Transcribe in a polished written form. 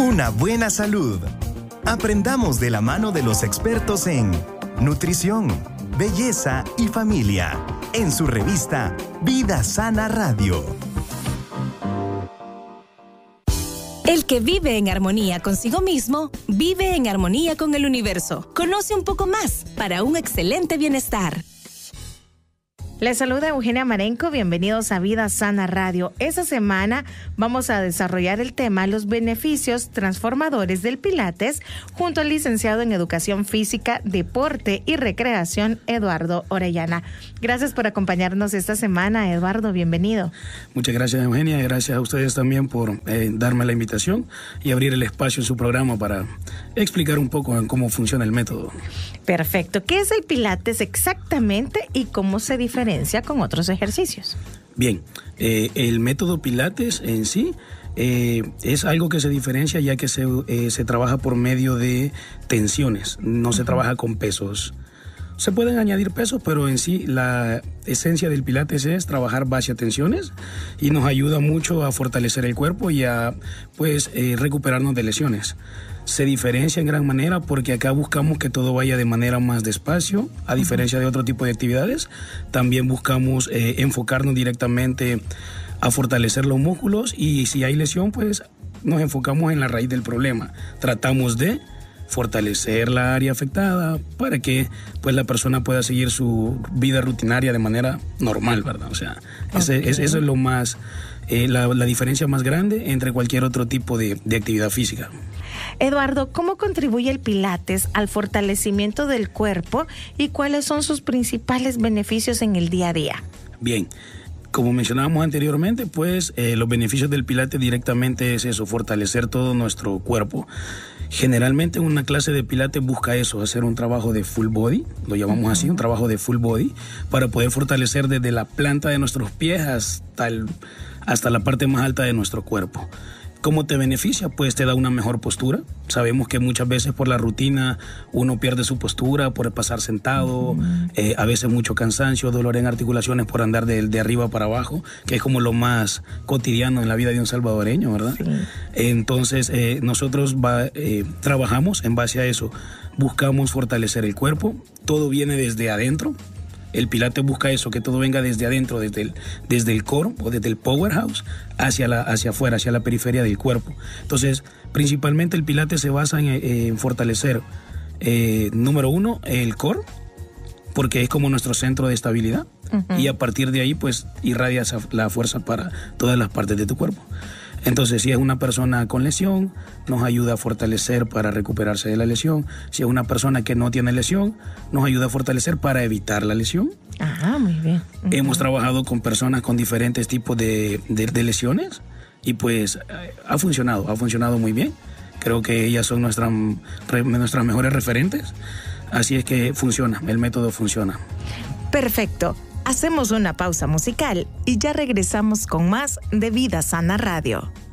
Una buena salud. Aprendamos de la mano de los expertos en nutrición, belleza y familia, en su revista Vida Sana Radio. El que vive en armonía consigo mismo, vive en armonía con el universo. Conoce un poco más para un excelente bienestar. Les saluda Eugenia Marenco, bienvenidos a Vida Sana Radio. Esta semana vamos a desarrollar el tema los beneficios transformadores del Pilates junto al licenciado en Educación Física, Deporte y Recreación, Eduardo Orellana. Gracias por acompañarnos esta semana, Eduardo, bienvenido. Muchas gracias, Eugenia, y gracias a ustedes también por darme la invitación y abrir el espacio en su programa para explicar un poco en cómo funciona el método. Perfecto. ¿Qué es el Pilates exactamente y cómo se diferencia con otros ejercicios? Bien, el método Pilates en sí es algo que se diferencia ya que se trabaja por medio de tensiones, no se trabaja con pesos. Se pueden añadir pesos, pero en sí la esencia del Pilates es trabajar base a tensiones y nos ayuda mucho a fortalecer el cuerpo y a recuperarnos de lesiones. Se diferencia en gran manera porque acá buscamos que todo vaya de manera más despacio, a diferencia de otro tipo de actividades. También buscamos enfocarnos directamente a fortalecer los músculos y si hay lesión, pues nos enfocamos en la raíz del problema. Tratamos de fortalecer la área afectada para que pues la persona pueda seguir su vida rutinaria de manera normal, ¿verdad? O sea, eso es lo más, la diferencia más grande entre cualquier otro tipo de actividad física. Eduardo, ¿cómo contribuye el Pilates al fortalecimiento del cuerpo y cuáles son sus principales beneficios en el día a día? Bien, como mencionábamos anteriormente, pues los beneficios del Pilates directamente es eso, fortalecer todo nuestro cuerpo. Generalmente una clase de Pilates busca eso, hacer un trabajo de full body, lo llamamos así, un trabajo de full body, para poder fortalecer desde la planta de nuestros pies hasta la parte más alta de nuestro cuerpo. ¿Cómo te beneficia? Pues te da una mejor postura. Sabemos que muchas veces por la rutina uno pierde su postura, por pasar sentado, a veces mucho cansancio, dolor en articulaciones por andar de arriba para abajo, que es como lo más cotidiano en la vida de un salvadoreño, ¿verdad? Sí. Entonces nosotros trabajamos en base a eso. Buscamos fortalecer el cuerpo, todo viene desde adentro. El Pilates busca eso, que todo venga desde adentro, desde el core o desde el powerhouse hacia afuera, hacia la periferia del cuerpo. Entonces, principalmente el Pilates se basa en fortalecer, número uno, el core, porque es como nuestro centro de estabilidad, y a partir de ahí, pues, irradias la fuerza para todas las partes de tu cuerpo. Entonces, si es una persona con lesión, nos ayuda a fortalecer para recuperarse de la lesión. Si es una persona que no tiene lesión, nos ayuda a fortalecer para evitar la lesión. Ah, muy bien. Hemos trabajado con personas con diferentes tipos de lesiones y pues ha funcionado muy bien. Creo que ellas son nuestras mejores referentes. Así es que funciona, el método funciona. Perfecto. Hacemos una pausa musical y ya regresamos con más de Vida Sana Radio.